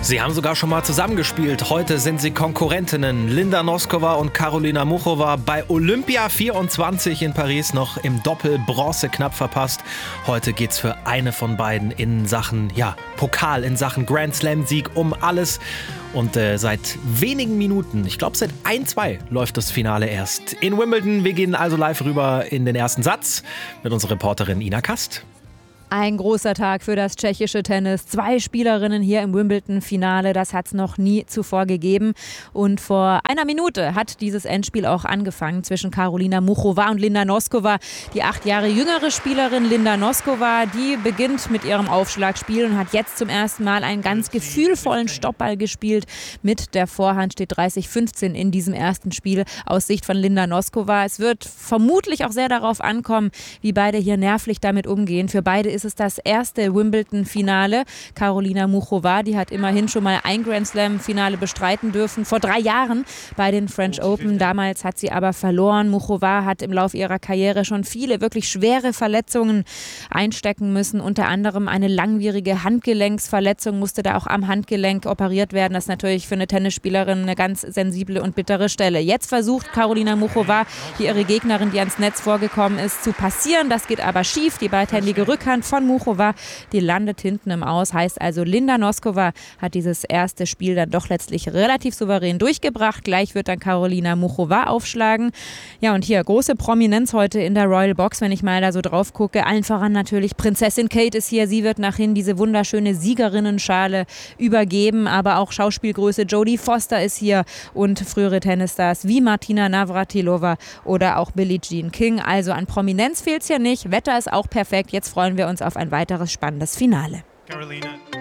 Sie haben sogar schon mal zusammengespielt. Heute sind sie Konkurrentinnen. Linda Noskova und Karolina Muchova bei Olympia 24 in Paris noch im Doppel Bronze knapp verpasst. Heute geht's für eine von beiden in Sachen Pokal, in Sachen Grand Slam Sieg um alles. Und seit wenigen Minuten, ich glaube seit 1-2 läuft das Finale erst in Wimbledon. Wir gehen also live rüber in den ersten Satz mit unserer Reporterin Ina Kast. Ein großer Tag für das tschechische Tennis. 2 Spielerinnen hier im Wimbledon-Finale, das hat es noch nie zuvor gegeben. Und vor einer Minute hat dieses Endspiel auch angefangen zwischen Karolina Muchova und Linda Noskova. Die 8 Jahre jüngere Spielerin Linda Noskova, die beginnt mit ihrem Aufschlagspiel und hat jetzt zum ersten Mal einen ganz gefühlvollen Stoppball gespielt. Mit der Vorhand steht 30-15 in diesem ersten Spiel aus Sicht von Linda Noskova. Es wird vermutlich auch sehr darauf ankommen, wie beide hier nervlich damit umgehen. Für beide ist es das erste Wimbledon-Finale. Karolina Muchova, die hat immerhin schon mal ein Grand Slam-Finale bestreiten dürfen, vor 3 Jahren bei den French Open. Damals hat sie aber verloren. Muchova hat im Laufe ihrer Karriere schon viele wirklich schwere Verletzungen einstecken müssen. Unter anderem eine langwierige Handgelenksverletzung, musste da auch am Handgelenk operiert werden. Das ist natürlich für eine Tennisspielerin eine ganz sensible und bittere Stelle. Jetzt versucht Karolina Muchova, hier ihre Gegnerin, die ans Netz vorgekommen ist, zu passieren. Das geht aber schief. Die beidhändige Rückhand von Muchova, die landet hinten im Aus. Heißt also, Linda Noskova hat dieses erste Spiel dann doch letztlich relativ souverän durchgebracht. Gleich wird dann Karolina Muchova aufschlagen. Ja, und hier große Prominenz heute in der Royal Box, wenn ich mal da so drauf gucke. Allen voran natürlich Prinzessin Kate ist hier. Sie wird nachhin diese wunderschöne Siegerinnenschale übergeben. Aber auch Schauspielgröße Jodie Foster ist hier und frühere Tennisstars wie Martina Navratilova oder auch Billie Jean King. Also an Prominenz fehlt es hier nicht. Wetter ist auch perfekt. Jetzt freuen wir uns auf ein weiteres spannendes Finale. Carolina.